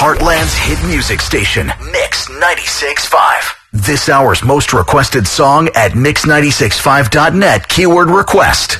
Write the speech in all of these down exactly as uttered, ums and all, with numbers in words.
Heartland's hit music station, Mix ninety-six point five. This hour's most requested song at mix nine six five dot net, keyword request.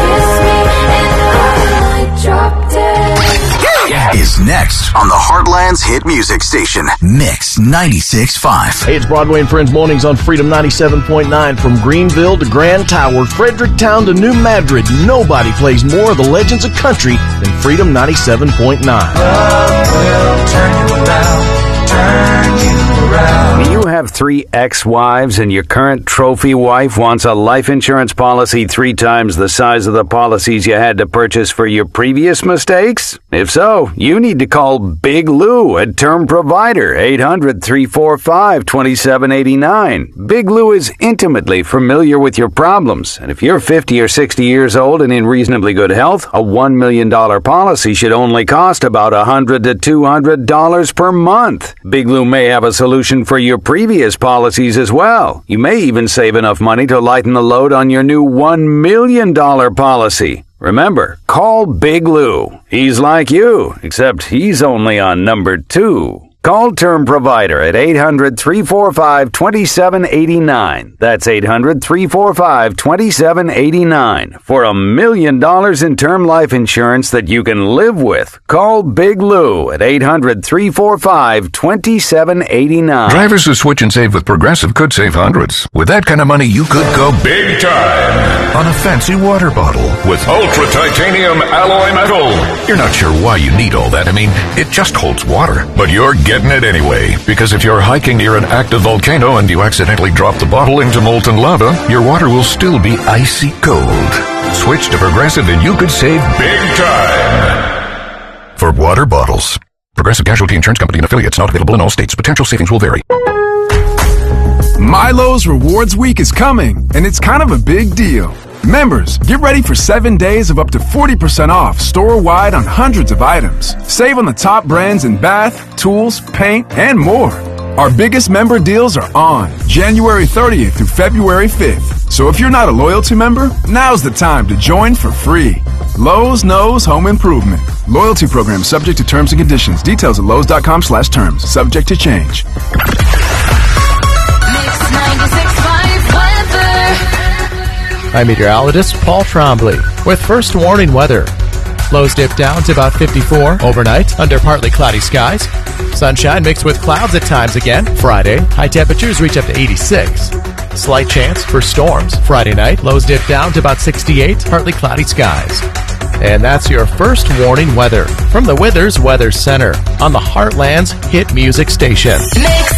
Is next on the Heartland's hit music station, Mix ninety-six point five. Hey, it's Broadway and Friends Mornings on Freedom ninety-seven point nine. From Greenville to Grand Tower, Fredericktown to New Madrid, nobody plays more of the legends of country than Freedom ninety-seven point nine. Love will turn you around, turn you around. Do you have three ex-wives and your current trophy wife wants a life insurance policy three times the size of the policies you had to purchase for your previous mistakes? If so, you need to call Big Lou at Term Provider, eight hundred, three four five, two seven eight nine. Big Lou is intimately familiar with your problems, and if you're fifty or sixty years old and in reasonably good health, a one million dollars policy should only cost about one hundred to two hundred dollars per month. Big Lou may have a solution for your previous policies as well. You may even save enough money to lighten the load on your new one million dollars policy. Remember, call Big Lou. He's like you, except he's only on number two. Call Term Provider at eight hundred, three four five, two seven eight nine. That's eight hundred, three four five, two seven eight nine. For a million dollars in term life insurance that you can live with. Call Big Lou at eight hundred, three four five, two seven eight nine. Drivers who switch and save with Progressive could save hundreds. With that kind of money, you could go big time on a fancy water bottle with ultra titanium alloy metal. You're not sure why you need all that. I mean, it just holds water. But you're getting it anyway, because if you're hiking near an active volcano and you accidentally drop the bottle into molten lava, your water will still be icy cold. Switch to Progressive and you could save big time. For water bottles. Progressive Casualty Insurance Company and affiliates, not available in all states. Potential savings will vary. Milo's Rewards Week is coming, and it's kind of a big deal. Members, get ready for seven days of up to forty percent off store-wide on hundreds of items. Save on the top brands in bath, tools, paint, and more. Our biggest member deals are on January thirtieth through February fifth. So if you're not a loyalty member, now's the time to join for free. Lowe's knows home improvement. Loyalty program subject to terms and conditions. Details at lowes.com slash terms. Subject to change. I'm meteorologist Paul Trombley with first warning weather. Lows dip down to about fifty-four overnight under partly cloudy skies. Sunshine mixed with clouds at times again. Friday, high temperatures reach up to eighty-six. Slight chance for storms. Friday night, lows dip down to about sixty-eight, partly cloudy skies. And that's your first warning weather from the Withers Weather Center on the Heartland's hit music station. Mix